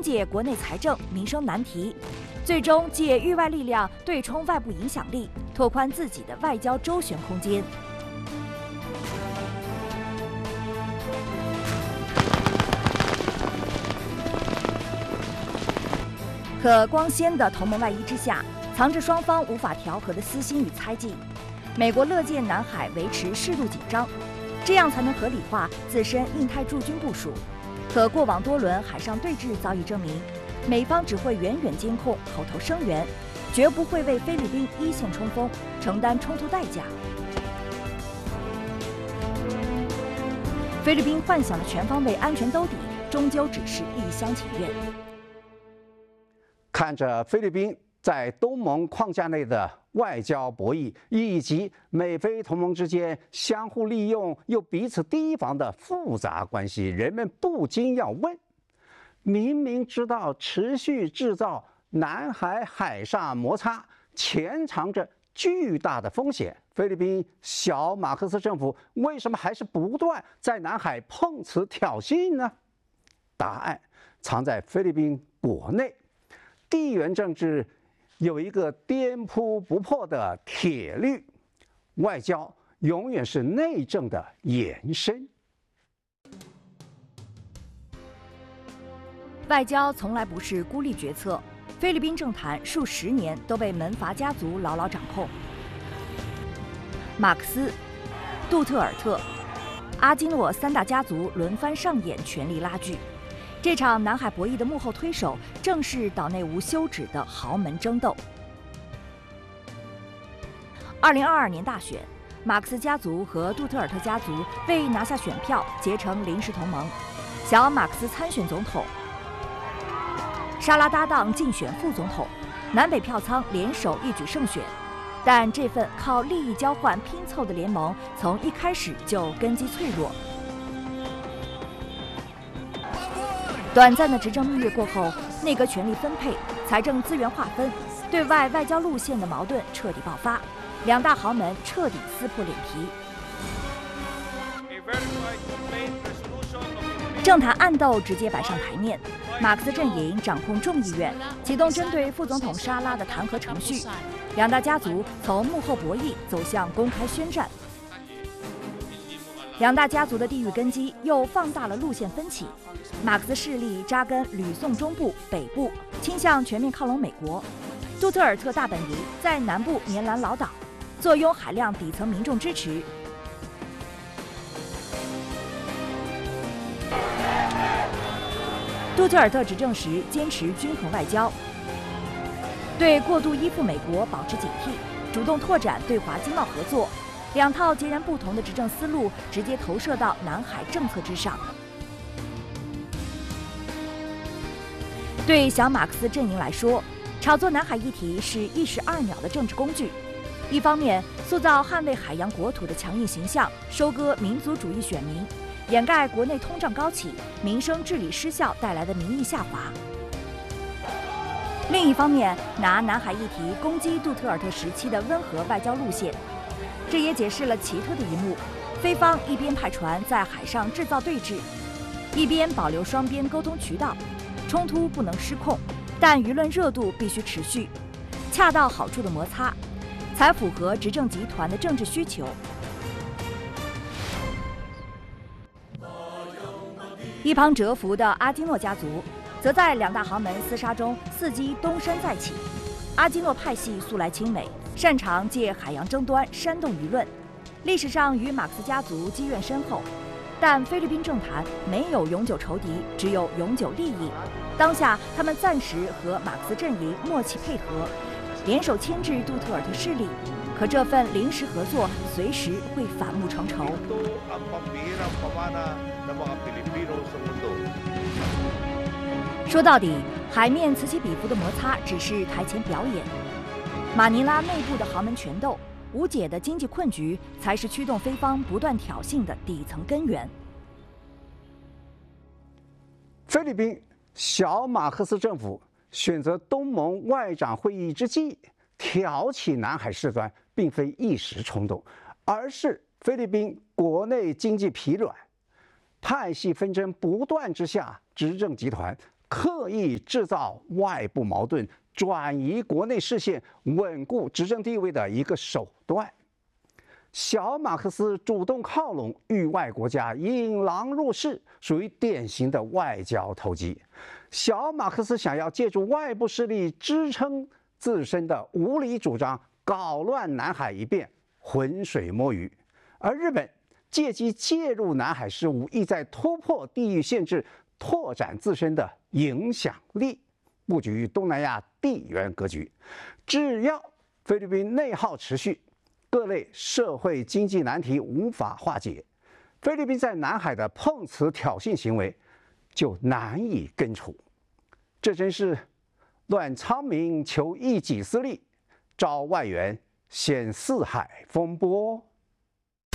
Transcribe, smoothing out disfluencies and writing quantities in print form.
解国内财政民生难题，最终借域外力量对冲外部影响力，拓宽自己的外交周旋空间。可光鲜的同盟外衣之下，藏着双方无法调和的私心与猜忌。美国乐见南海维持适度紧张，这样才能合理化自身印太驻军部署。可过往多轮海上对峙早已证明，美方只会远远监控、口头声援，绝不会为菲律宾一线冲锋承担冲突代价。菲律宾幻想的全方位安全兜底，终究只是一厢情愿。 看着菲律宾在东盟框架内的外交博弈，以及美菲同盟之间相互利用又彼此提防的复杂关系，人们不禁要问：明明知道持续制造南海海上摩擦潜藏着巨大的风险，菲律宾小马克思政府为什么还是不断在南海碰瓷挑衅呢？答案藏在菲律宾国内。地缘政治有一个颠扑不破的铁律，外交永远是内政的延伸。 外交从来不是孤立决策，菲律宾政坛数十年都被门阀家族牢牢掌控。马克思、杜特尔特、阿基诺三大家族轮番上演权力拉锯。这场南海博弈的幕后推手，正是岛内无休止的豪门争斗。2022年大选，马克思家族和杜特尔特家族为拿下选票结成临时同盟，小马克思参选总统，沙拉搭档竞选副总统，南北票仓联手一举胜选。但这份靠利益交换拼凑的联盟，从一开始就根基脆弱。短暂的执政蜜月过后，内阁权力分配、财政资源划分、对外外交路线的矛盾彻底爆发，两大豪门彻底撕破脸皮。政坛暗斗直接摆上台面，马克思阵营掌控众议院，启动针对副总统沙拉的弹劾程序。两大家族从幕后博弈走向公开宣战。两大家族的地域根基又放大了路线分歧。马克思势力扎根吕宋中部、北部，倾向全面靠拢美国；杜特尔特大本营在南部棉兰老岛，坐拥海量底层民众支持。杜特尔特执政时坚持均衡外交，对过度依附美国保持警惕，主动拓展对华经贸合作。两套截然不同的执政思路直接投射到南海政策之上。对小马克思阵营来说，炒作南海议题是一石二鸟的政治工具。一方面，塑造捍卫海洋国土的强硬形象，收割民族主义选民，掩盖国内通胀高企、民生治理失效带来的民意下滑；另一方面，拿南海议题攻击杜特尔特时期的温和外交路线。这也解释了奇特的一幕：菲方一边派船在海上制造对峙，一边保留双边沟通渠道，冲突不能失控，但舆论热度必须持续，恰到好处的摩擦，才符合执政集团的政治需求。一旁蛰伏的阿基诺家族，则在两大豪门厮杀中伺机东山再起。阿基诺派系素来亲美，擅长借海洋争端煽动舆论，历史上与马克思家族积怨深厚。但菲律宾政坛没有永久仇敌，只有永久利益。当下，他们暂时和马克思阵营默契配合，联手牵制杜特尔特势力。可这份临时合作随时会反目成仇。说到底，海面此起彼伏的摩擦只是台前表演。马尼拉内部的豪门权斗，无解的经济困局，才是驱动菲方不断挑衅的底层根源。 菲律宾小马克思政府选择东盟外长会议之际挑起南海事端，并非一时冲动，而是菲律宾国内经济疲软、派系纷争不断之下，执政集团刻意制造外部矛盾、转移国内视线、稳固执政地位的一个手段。小马克思主动靠拢域外国家，引狼入室，属于典型的外交投机。小马克思想要借助外部势力支撑自身的无理主张，搞乱南海一变，浑水摸鱼。而日本借机介入南海事务，意在突破地域限制，拓展自身的影响力，布局东南亚地缘格局。只要菲律宾内耗持续，各类社会经济难题无法化解，菲律宾在南海的碰瓷挑衅行为就难以根除。这真是乱昌明求一己私利，招外援显四海风波。